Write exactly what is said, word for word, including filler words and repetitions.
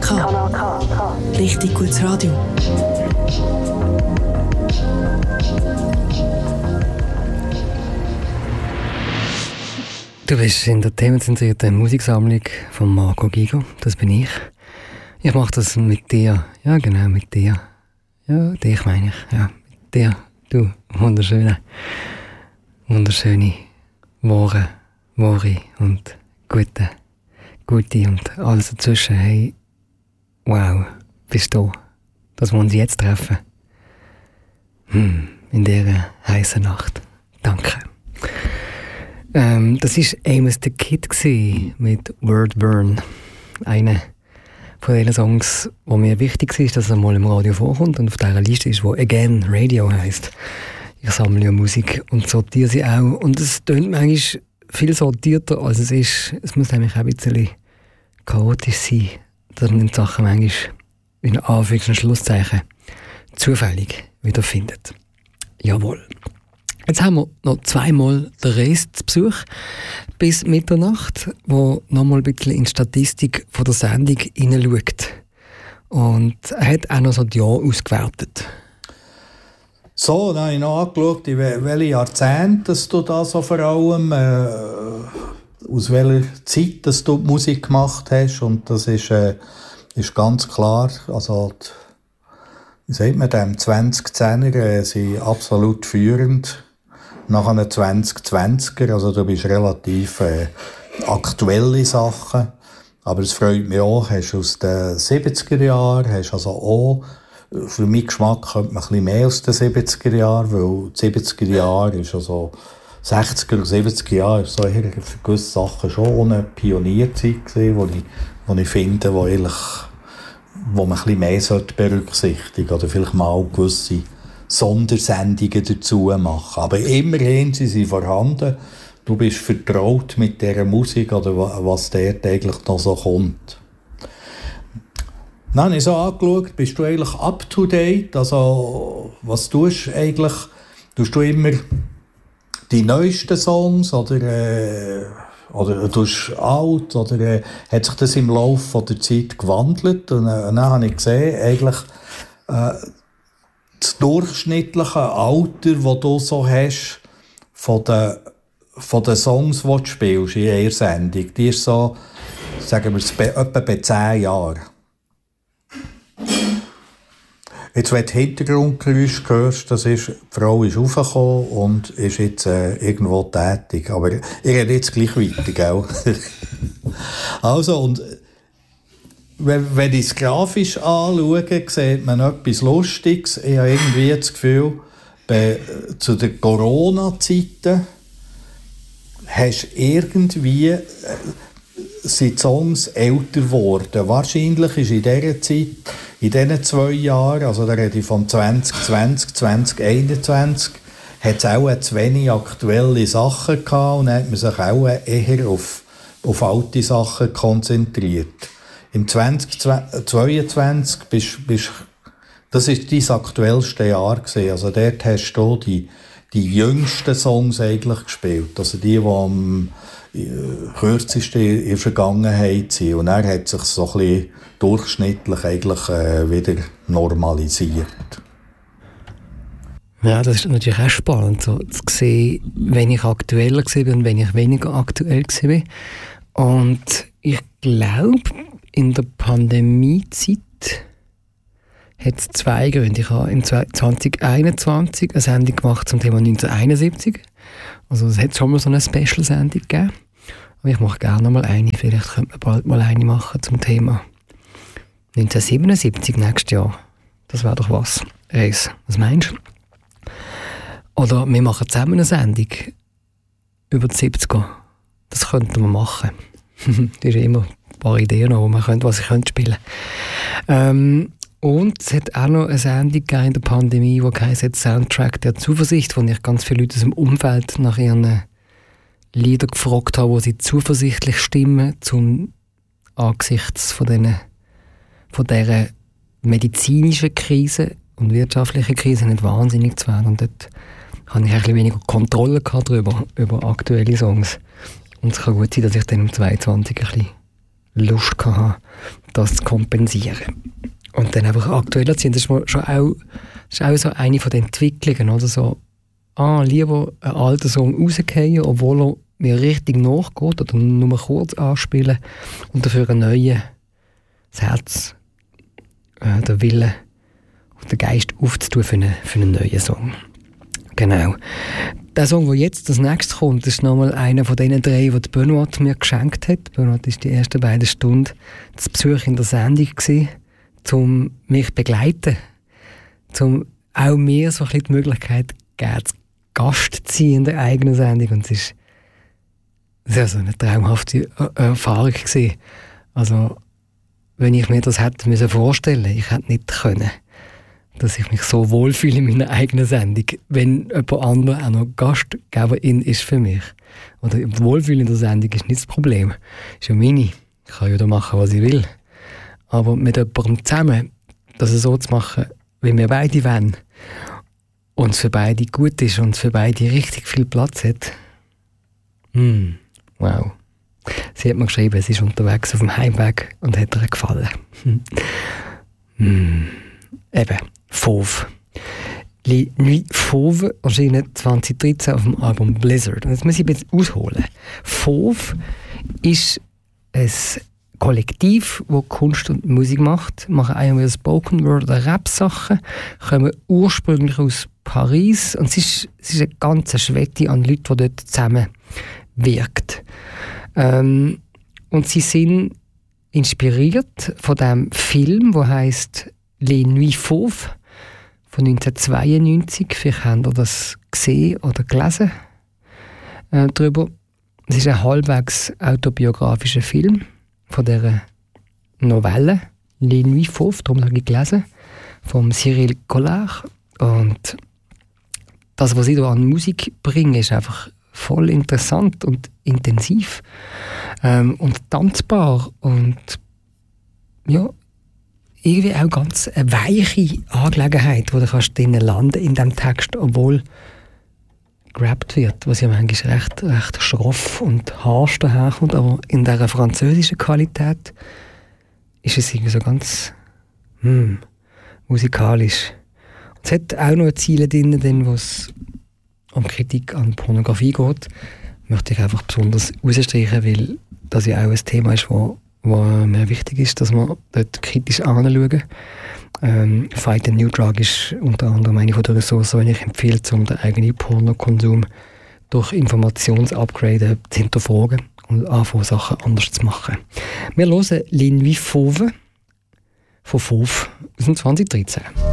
K. Kanal K. Richtig gutes Radio. Du bist in der themenzentrierten Musiksammlung von Marco Gigo, das bin ich. Ich mache das mit dir, ja genau, mit dir. Ja, dich meine ich, ja, mit dir, du, wunderschöne, wunderschöne, wahre, wahre und gute, gute und alles dazwischen. Hey, wow, bist du, dass wir uns jetzt treffen. Hm, in dieser heißen Nacht. Danke. Ähm, das war Amos the Kid mit Word Burn. Einer von den Songs, wo mir wichtig ist, dass er mal im Radio vorkommt und auf dieser Liste ist, wo Again Radio heisst. Ich sammle ja Musik und sortiere sie auch. Und es tönt manchmal viel sortierter, als es ist. Es muss nämlich auch ein bisschen chaotisch sein, dass man die Sachen manchmal in Anführungs- und Schlusszeichen zufällig wiederfindet. Jawohl. Jetzt haben wir noch zweimal den Rest zu Besuch bis Mitternacht, wo nochmal ein bisschen in die Statistik von der Sendung hineinschaut. Und er hat auch noch so die Jahre ausgewertet. So, dann habe ich noch angeschaut, in welche Jahrzehnte du da so vor allem, äh, aus welcher Zeit dass du die Musik gemacht hast. Und das ist, äh, ist ganz klar, also die, wie sagt man dem, zwanzig-Zehner äh, sind absolut führend. Nach einem zwanzig-zwanziger, also du bist relativ äh, aktuelle Sachen. Aber es freut mich auch, hast aus den siebziger Jahren, hast also auch, für meinen Geschmack könnte man ein bisschen mehr aus den siebziger Jahren, weil die siebziger Jahre ist also sechziger und siebziger Jahre ist so für gewisse Sachen schon eine Pionierzeit gewesen, wo ich, wo ich finde, wo, eigentlich, wo man ein bisschen mehr berücksichtigen sollte oder vielleicht mal gewisse Sondersendungen dazu machen. Aber immerhin sind sie vorhanden. Du bist vertraut mit dieser Musik oder was dort eigentlich noch so kommt. Dann habe ich so angeschaut, bist du eigentlich up to date? Also, was tust du eigentlich? Tust du immer die neuesten Songs oder, äh, oder tust du alt? Oder äh, hat sich das im Laufe der Zeit gewandelt? Und, äh, und dann habe ich gesehen, eigentlich äh, das durchschnittliche Alter, das du so hast, von den, von den Songs, die du spielst in einer Sendung, die ist so, sagen wir, etwa bei zehn Jahren. Jetzt, wenn du Hintergrundgeräusche hörst, das ist, die Frau ist raufgekommen und ist jetzt äh, irgendwo tätig. Aber ich rede jetzt gleich weiter, gell? Also, und wenn, wenn ich es grafisch anschaue, sieht man etwas Lustiges. Ich habe irgendwie das Gefühl, bei, zu den Corona-Zeiten hast irgendwie, äh, sind die Songs älter geworden. Wahrscheinlich ist in dieser Zeit, in diesen zwei Jahren, also da rede ich von zwanzig zwanzig, zwanzig einundzwanzig, hat es auch zu wenig aktuelle Sachen gehabt und dann hat man sich auch eher auf, auf alte Sachen konzentriert. Im zwanzig zweiundzwanzig bist, bist, das war dein aktuellste Jahr gewesen. Also dort hast du die, die jüngsten Songs eigentlich gespielt. Also die, die am kürzesten in der Vergangenheit sind. Und er hat sich so ein bisschen durchschnittlich eigentlich äh, wieder normalisiert. Ja, das ist natürlich auch spannend, so zu sehen, wenn ich aktueller war und wenn ich weniger aktuell war. Und ich glaube, in der Pandemiezeit hat es zwei Gründe. Ich habe im zwanzig einundzwanzig eine Sendung gemacht zum Thema neunzehnhunderteinundsiebzig. Also es hat schon mal so eine Special-Sendung gegeben. Aber ich mache gerne mal eine. Vielleicht könnte man bald mal eine machen zum Thema neunzehnhundertsiebenundsiebzig nächstes Jahr. Das wäre doch was. Reis, was meinst du? Oder wir machen zusammen eine Sendung über die siebziger. Das könnten wir machen. Das ist immer ein paar Ideen noch, wo man könnte, was ich könnte spielen. Ähm, und es hat auch noch eine Sendung in der Pandemie, die heisst Soundtrack der Zuversicht, wo ich ganz viele Leute aus dem Umfeld nach ihren Liedern gefragt habe, wo sie zuversichtlich stimmen, zum angesichts von, den, von dieser medizinischen Krise und wirtschaftlichen Krise nicht wahnsinnig zu werden. Und dort hatte ich ein bisschen weniger Kontrolle darüber, über aktuelle Songs. Und es kann gut sein, dass ich dann um zweiundzwanzig ein bisschen Lust gehabt, das zu kompensieren. Und dann einfach aktueller zu sein, das ist schon auch, das ist auch so eine von den Entwicklungen, oder so, ah, lieber einen alten Song rausgehen, obwohl er mir richtig nachgeht oder nur kurz anspielen und dafür einen neuen, das Herz, äh, der Wille und den Geist aufzutun für einen, für einen neuen Song. Genau. Der Song, der jetzt als nächstes kommt, ist nochmal einer von diesen drei, die Benoit mir geschenkt hat. Benoit war die ersten beiden Stunden zu Besuch in der Sendung gewesen, um mich zu begleiten, um auch mir so ein bisschen die Möglichkeit geben, Gast zu sein in der eigenen Sendung. Und es ist sehr so eine traumhafte Erfahrung gewesen. Also, wenn ich mir das hätte müssen vorstellen, ich hätte nicht können, dass ich mich so wohlfühle in meiner eigenen Sendung, wenn jemand anderes auch noch Gastgeberin ist für mich. Oder Wohlfühlen in der Sendung ist nicht das Problem. Das ist ja meine. Ich kann ja da machen, was ich will. Aber mit jemandem zusammen, das so zu machen, wie wir beide wollen, und es für beide gut ist und es für beide richtig viel Platz hat. Mm, wow. Sie hat mir geschrieben, sie ist unterwegs auf dem Heimweg und hat ihr gefallen. mm, eben, Fauve. Les Nuits Fauve erschienen zwanzig dreizehn auf dem Album Blizzard. Und jetzt muss ich ein bisschen ausholen. Fauve ist ein Kollektiv, das Kunst und Musik macht, machen einmal Spoken Word oder Rap-Sachen, kommen ursprünglich aus Paris und es ist, es ist eine ganze Schwette an Leuten, die dort zusammen wirkt. Ähm, und sie sind inspiriert von dem Film, der heisst Les Nuits Fauves von neunzehnhundertzweiundneunzig. Vielleicht habt ihr das gesehen oder gelesen äh, darüber. Es ist ein halbwegs autobiografischer Film von dieser Novelle Les Nuits Fauves, darum habe ich gelesen, von Cyril Collard. Und das, was sie da an Musik bringen, ist einfach voll interessant und intensiv ähm, und tanzbar und ja, irgendwie auch ganz eine weiche Angelegenheit, wo du kannst drinnen landen in diesem Text, obwohl gerappt wird, was ja manchmal recht, recht schroff und harsch daherkommt, aber in dieser französischen Qualität ist es irgendwie so ganz hm, musikalisch. Und es hat auch noch Ziele drin, wo es um Kritik an Pornografie geht, möchte ich einfach besonders herausstreichen, weil das ja auch ein Thema ist, wo, wo mir wichtig ist, dass wir dort kritisch anschauen. Ähm, Fight the New Drug ist unter anderem eine von den Ressourcen, die ich empfehle, um den eigenen Pornokonsum durch Informationsupgrade zu hinterfragen und anfangen, Sachen anders zu machen. Wir hören Les Nuits Fauves von Fauve aus dem zwanzig dreizehn.